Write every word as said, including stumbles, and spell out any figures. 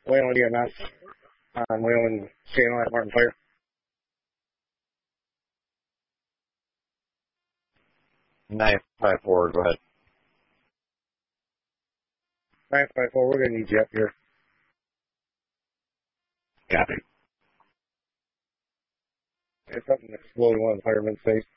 Wayland, you got not on Wayland channel at Martin Fire. nine five four, go ahead. nine five four, we're going to need you up here. Copy. It's something exploded in one of the firemen's face.